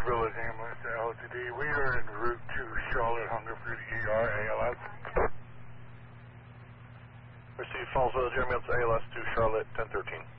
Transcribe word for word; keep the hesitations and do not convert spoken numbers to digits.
Village Ambulance to L T D. We are en route to Charlotte, Hungerford, E R, A L S. Receive Falls Village Ambulance A L S to Charlotte, ten thirteen.